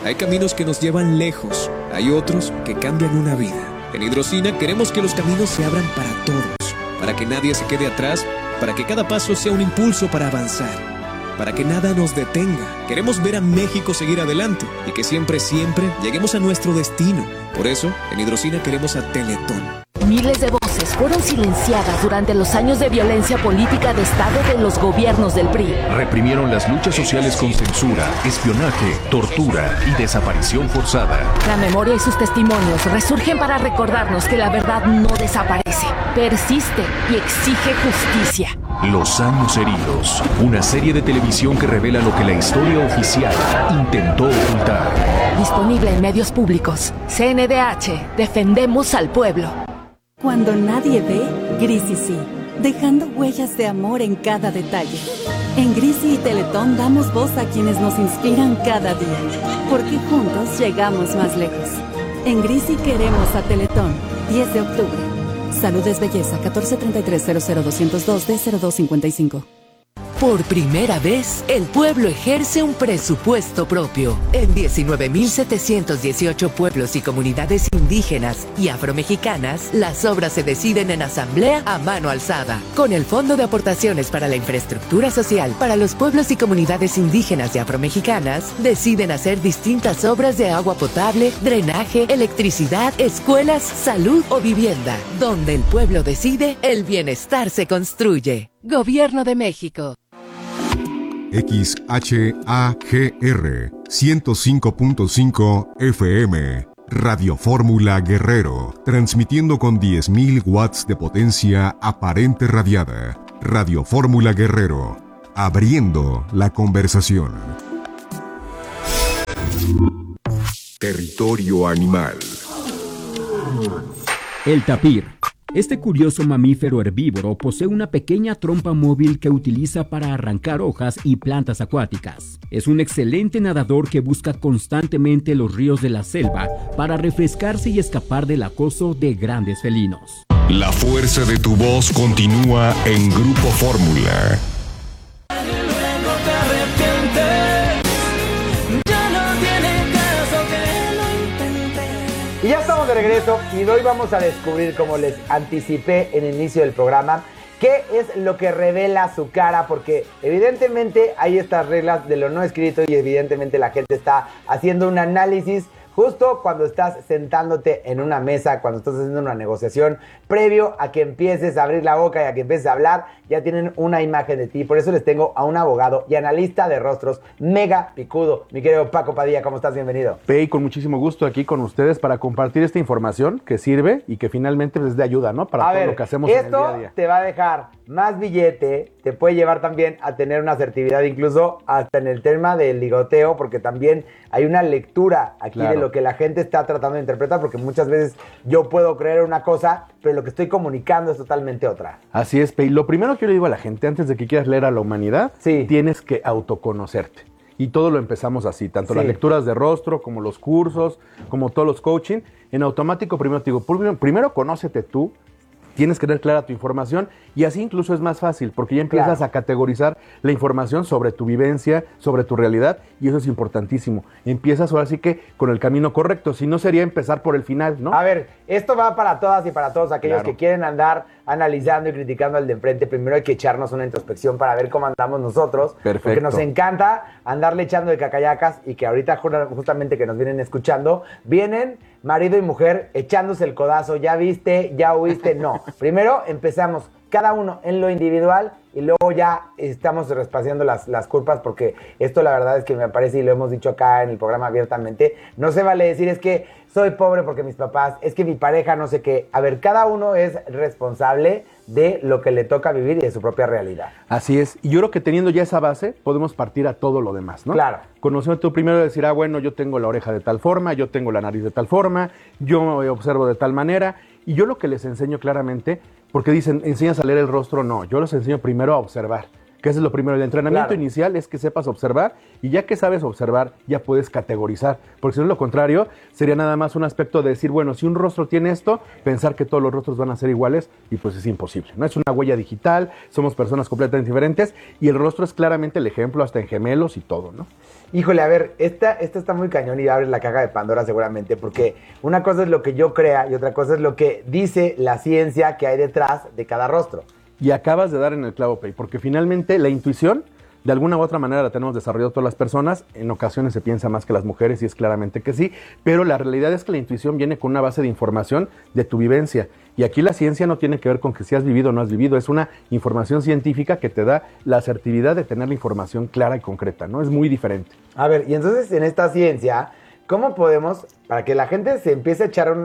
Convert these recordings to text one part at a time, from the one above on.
Hay caminos que nos llevan lejos, hay otros que cambian una vida. En Hidrocina queremos que los caminos se abran para todos, para que nadie se quede atrás, para que cada paso sea un impulso para avanzar, para que nada nos detenga. Queremos ver a México seguir adelante y que siempre, siempre lleguemos a nuestro destino. Por eso, en Hidrocina queremos a Teletón. Miles de voces fueron silenciadas durante los años de violencia política de Estado de los gobiernos del PRI. Reprimieron las luchas sociales con censura, espionaje, tortura y desaparición forzada. La memoria y sus testimonios resurgen para recordarnos que la verdad no desaparece, persiste y exige justicia. Los años heridos, una serie de televisión que revela lo que la historia oficial intentó ocultar. Disponible en medios públicos. CNDH, defendemos al pueblo. Cuando nadie ve, Grisi sí, dejando huellas de amor en cada detalle. En Grisi y Teletón damos voz a quienes nos inspiran cada día, porque juntos llegamos más lejos. En Grisi queremos a Teletón, 10 de octubre. Salud es belleza, 1433-00202-D0255. Por primera vez, el pueblo ejerce un presupuesto propio. En 19.718 pueblos y comunidades indígenas y afromexicanas, las obras se deciden en asamblea a mano alzada. Con el Fondo de Aportaciones para la Infraestructura Social para los pueblos y comunidades indígenas y afromexicanas, deciden hacer distintas obras de agua potable, drenaje, electricidad, escuelas, salud o vivienda. Donde el pueblo decide, el bienestar se construye. Gobierno de México. XHAGR 105.5 FM, Radio Fórmula Guerrero, transmitiendo con 10.000 watts de potencia aparente radiada. Radio Fórmula Guerrero, abriendo la conversación. Territorio animal. El tapir. Este curioso mamífero herbívoro posee una pequeña trompa móvil que utiliza para arrancar hojas y plantas acuáticas. Es un excelente nadador que busca constantemente los ríos de la selva para refrescarse y escapar del acoso de grandes felinos. La fuerza de tu voz continúa en Grupo Fórmula. Y ya estamos de regreso y hoy vamos a descubrir, como les anticipé en el inicio del programa, qué es lo que revela su cara, porque evidentemente hay estas reglas de lo no escrito y evidentemente la gente está haciendo un análisis justo cuando estás sentándote en una mesa, cuando estás haciendo una negociación, previo a que empieces a abrir la boca y a que empieces a hablar, ya tienen una imagen de ti. Por eso les tengo a un abogado y analista de rostros mega picudo. Mi querido Paco Padilla, ¿cómo estás? Bienvenido. Pei, con muchísimo gusto aquí con ustedes para compartir esta información que sirve y que finalmente les dé ayuda, ¿no? Para todo lo que hacemos en el día a día. Esto te va a dejar más billete, te puede llevar también a tener una asertividad, incluso hasta en el tema del ligoteo, porque también hay una lectura aquí de lo que la gente está tratando de interpretar, porque muchas veces yo puedo creer una cosa, pero lo que estoy comunicando es totalmente otra. Así es, Pei. Lo primero que yo le digo a la gente, antes de que quieras leer a la humanidad, tienes que autoconocerte. Y todo lo empezamos así, tanto las lecturas de rostro, como los cursos, como todos los coaching. En automático, primero te digo, primero conócete tú, tienes que tener clara tu información y así incluso es más fácil porque ya empiezas a categorizar la información sobre tu vivencia, sobre tu realidad y eso es importantísimo. Empiezas ahora sí que con el camino correcto, si no sería empezar por el final, ¿no? A ver, esto va para todas y para todos aquellos que quieren andar analizando y criticando al de enfrente. Primero hay que echarnos una introspección para ver cómo andamos nosotros. Perfecto. Porque nos encanta andarle echando de cacayacas y que ahorita justamente que nos vienen escuchando, vienen marido y mujer echándose el codazo. ¿Ya viste? ¿Ya oíste? No. Primero empezamos cada uno en lo individual y luego ya estamos espaciando las culpas, porque esto la verdad es que me parece, y lo hemos dicho acá en el programa abiertamente, no se vale decir es que soy pobre porque mis papás, es que mi pareja no sé qué. A ver, cada uno es responsable de lo que le toca vivir y de su propia realidad. Así es, y yo creo que teniendo ya esa base podemos partir a todo lo demás, ¿no? Claro. Conociendo tú primero decir, bueno, yo tengo la oreja de tal forma, yo tengo la nariz de tal forma, yo observo de tal manera, y yo lo que les enseño claramente, porque dicen, ¿enseñas a leer el rostro? No, yo les enseño primero a observar. Que eso es lo primero. El entrenamiento inicial es que sepas observar y ya que sabes observar, ya puedes categorizar. Porque si no, lo contrario, sería nada más un aspecto de decir, bueno, si un rostro tiene esto, pensar que todos los rostros van a ser iguales y pues es imposible, ¿no? Es una huella digital, somos personas completamente diferentes y el rostro es claramente el ejemplo hasta en gemelos y todo, ¿no? Híjole, a ver, esta está muy cañón y abre la caja de Pandora seguramente, porque una cosa es lo que yo crea y otra cosa es lo que dice la ciencia que hay detrás de cada rostro. Y acabas de dar en el clavo, Pei, porque finalmente la intuición, de alguna u otra manera la tenemos desarrollado todas las personas, en ocasiones se piensa más que las mujeres y es claramente que sí, pero la realidad es que la intuición viene con una base de información de tu vivencia. Y aquí la ciencia no tiene que ver con que si has vivido o no has vivido, es una información científica que te da la asertividad de tener la información clara y concreta, ¿no? Es muy diferente. A ver, y entonces en esta ciencia, ¿cómo podemos, para que la gente se empiece a echar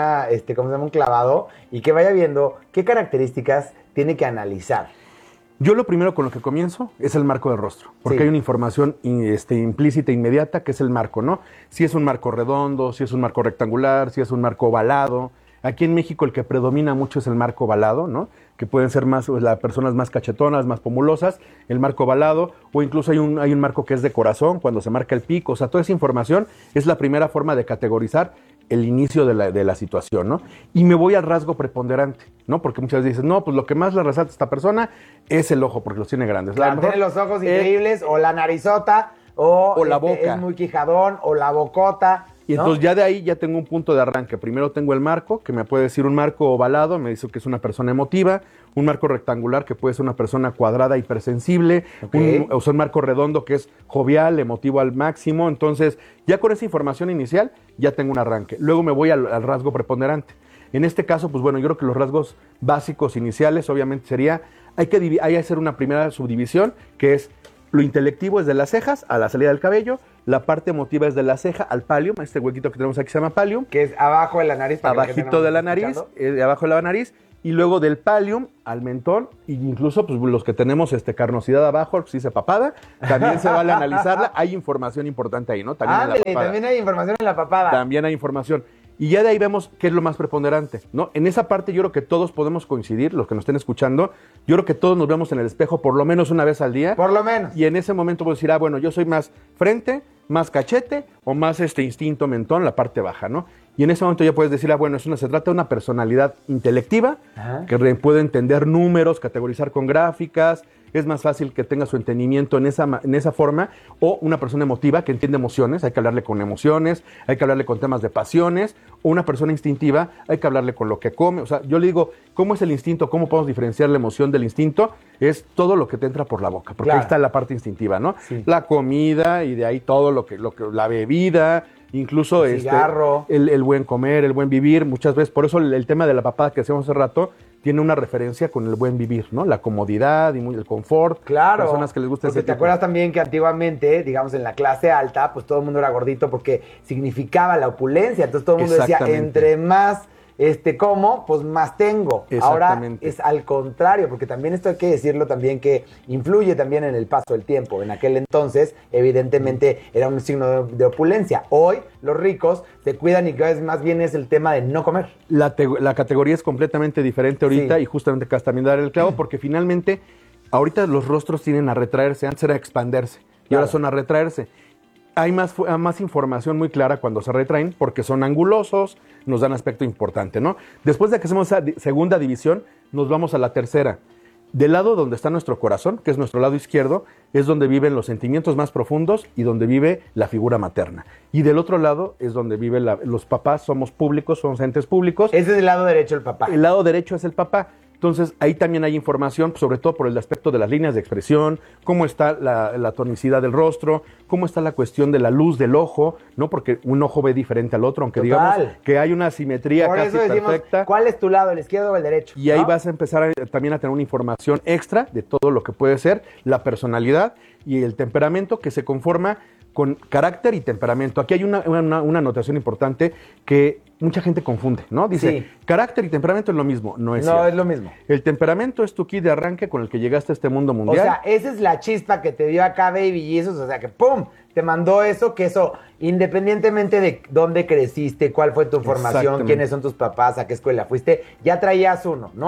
un clavado y que vaya viendo qué características tiene que analizar? Yo lo primero con lo que comienzo es el marco del rostro, porque hay una información implícita, inmediata, que es el marco, ¿no? Si es un marco redondo, si es un marco rectangular, si es un marco ovalado. Aquí en México el que predomina mucho es el marco ovalado, ¿no? Que pueden ser más las personas más cachetonas, más pomulosas, el marco ovalado, o incluso hay un marco que es de corazón, cuando se marca el pico. O sea, toda esa información es la primera forma de categorizar el inicio de la situación, ¿no? Y me voy al rasgo preponderante, ¿no? Porque muchas veces dicen, no, pues lo que más le resalta a esta persona es el ojo, porque los tiene grandes. Claro, tiene los ojos increíbles, o la narizota, o la boca. Es muy quijadón, o la bocota. Y entonces ya de ahí ya tengo un punto de arranque. Primero tengo el marco, que me puede decir un marco ovalado, me dice que es una persona emotiva, un marco rectangular, que puede ser una persona cuadrada, hipersensible, o sea, un marco redondo, que es jovial, emotivo al máximo. Entonces, ya con esa información inicial, ya tengo un arranque. Luego me voy al rasgo preponderante. En este caso, pues bueno, yo creo que los rasgos básicos iniciales, obviamente sería, hay que hacer una primera subdivisión, que es lo intelectivo es de las cejas a la salida del cabello, la parte emotiva es de la ceja al pallium, este huequito que tenemos aquí se llama pallium. Que es abajo de la nariz. Abajito de la nariz, abajo de la nariz, y luego del pallium al mentón, e incluso pues los que tenemos carnosidad abajo, si se papada, también se vale analizarla, hay información importante ahí, ¿no? También hay información en la papada. También hay información. Y ya de ahí vemos qué es lo más preponderante, ¿no? En esa parte yo creo que todos podemos coincidir, los que nos estén escuchando, yo creo que todos nos vemos en el espejo por lo menos una vez al día. Por lo menos. Y en ese momento puedo decir, bueno, yo soy más frente, más cachete o más instinto mentón, la parte baja, ¿no? Y en ese momento ya puedes decir, bueno, se trata de una personalidad intelectiva, que puede entender números, categorizar con gráficas, es más fácil que tenga su entendimiento en esa forma, o una persona emotiva que entiende emociones, hay que hablarle con emociones, hay que hablarle con temas de pasiones, o una persona instintiva, hay que hablarle con lo que come. O sea, yo le digo, ¿cómo es el instinto? ¿Cómo podemos diferenciar la emoción del instinto? Es todo lo que te entra por la boca, porque ahí está la parte instintiva, ¿no? Sí. La comida y de ahí todo lo que la bebida, incluso el cigarro, el buen comer, el buen vivir, muchas veces, por eso el tema de la papada que hacíamos hace rato, tiene una referencia con el buen vivir, ¿no? La comodidad y el confort. Claro. Personas que les gusta porque te acuerdas también que antiguamente, digamos, en la clase alta, pues todo el mundo era gordito porque significaba la opulencia. Entonces todo el mundo decía, entre más como, pues más tengo. Ahora es al contrario, porque también esto hay que decirlo también que influye también en el paso del tiempo. En aquel entonces, evidentemente, era un signo de opulencia. Hoy, los ricos se cuidan y cada vez más bien es el tema de no comer. La categoría es completamente diferente ahorita y justamente acá también dar el clavo porque finalmente, ahorita los rostros tienden a retraerse, antes era expanderse y ahora son a retraerse. Hay más información muy clara cuando se retraen porque son angulosos, nos dan aspecto importante, ¿no? Después de que hacemos esa segunda división, nos vamos a la tercera. Del lado donde está nuestro corazón, que es nuestro lado izquierdo, es donde viven los sentimientos más profundos y donde vive la figura materna. Y del otro lado es donde viven los papás, somos públicos, somos entes públicos. Ese es el lado derecho del papá. El lado derecho es el papá. Entonces, ahí también hay información, sobre todo por el aspecto de las líneas de expresión, cómo está la tonicidad del rostro, cómo está la cuestión de la luz del ojo, ¿no? Porque un ojo ve diferente al otro, aunque digamos que hay una simetría por casi eso decimos, perfecta. ¿Cuál es tu lado, el izquierdo o el derecho? Y ahí vas a empezar también a tener una información extra de todo lo que puede ser la personalidad y el temperamento que se conforma con carácter y temperamento. Aquí hay una anotación importante que mucha gente confunde, ¿no? Dice, carácter y temperamento es lo mismo. No es cierto. No es lo mismo. El temperamento es tu kit de arranque con el que llegaste a este mundo mundial. O sea, esa es la chispa que te dio acá Baby Jesus, o sea que ¡pum! Te mandó eso, que eso, independientemente de dónde creciste, cuál fue tu formación, quiénes son tus papás, a qué escuela fuiste, ya traías uno, ¿no?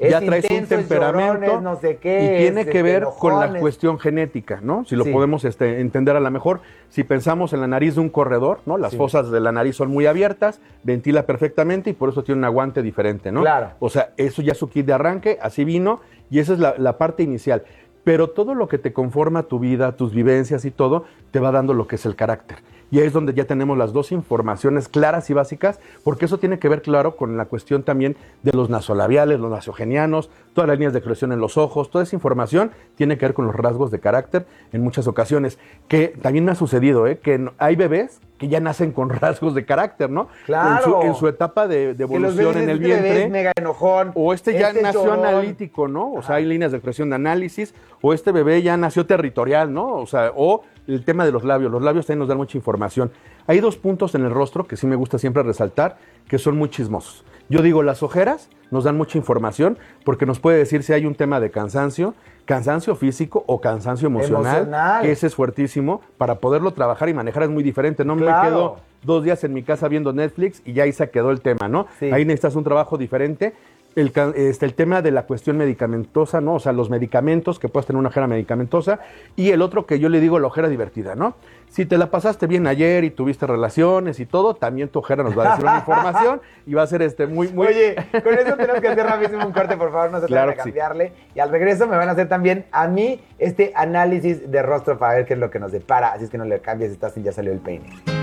ya traes un temperamento llorones, no sé qué, y tiene que ver con la enojones. cuestión genética, ¿no? Si lo podemos entender a lo mejor, si pensamos en la nariz de un corredor, ¿no? Las fosas de la nariz son muy abiertas, ventila perfectamente y por eso tiene un aguante diferente, ¿no? Claro. O sea, eso ya es su kit de arranque, así vino y esa es la parte inicial. Pero todo lo que te conforma tu vida, tus vivencias y todo, te va dando lo que es el carácter. Y ahí es donde ya tenemos las dos informaciones claras y básicas, porque eso tiene que ver, claro, con la cuestión también de los nasolabiales, los nasogenianos, todas las líneas de expresión en los ojos, toda esa información tiene que ver con los rasgos de carácter en muchas ocasiones. Que también me ha sucedido, que hay bebés que ya nacen con rasgos de carácter, ¿no? Claro. En su etapa de evolución en el vientre. Bebé es mega enojón. O ya nació llorón. analítico, ¿no? O sea, hay líneas de expresión de análisis. O este bebé ya nació territorial, ¿no? O sea, o el tema de los labios. Los labios también nos dan mucha información. Hay dos puntos en el rostro que sí me gusta siempre resaltar, que son muy chismosos. Yo digo, las ojeras nos dan mucha información porque nos puede decir si hay un tema de cansancio físico o cansancio emocional. Que ese es fuertísimo. Para poderlo trabajar y manejar es muy diferente. No me quedo 2 días en mi casa viendo Netflix y ya ahí se quedó el tema, ¿no? Sí. Ahí necesitas un trabajo diferente. El tema de la cuestión medicamentosa, ¿no? O sea, los medicamentos, que puedes tener una ojera medicamentosa. Y el otro que yo le digo, la ojera divertida, ¿no? Si te la pasaste bien ayer y tuviste relaciones y todo, también tu ojera nos va a decir una información y va a ser muy... Oye, con eso tenemos que hacer rapidísimo un corte, por favor, no se tengan que cambiarle. Sí. Y al regreso me van a hacer también a mí análisis de rostro para ver qué es lo que nos depara. Así es que no le cambies, ya salió el peine.